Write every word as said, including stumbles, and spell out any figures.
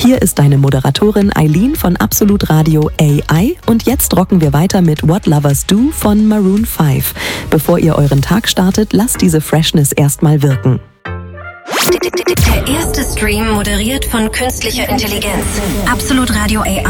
Hier ist deine Moderatorin Eileen von Absolut Radio A I und jetzt rocken wir weiter mit What Lovers Do von Maroon fünf. Bevor ihr euren Tag startet, lasst diese Freshness erstmal wirken. Der erste Stream moderiert von künstlicher Intelligenz. Absolut Radio A I.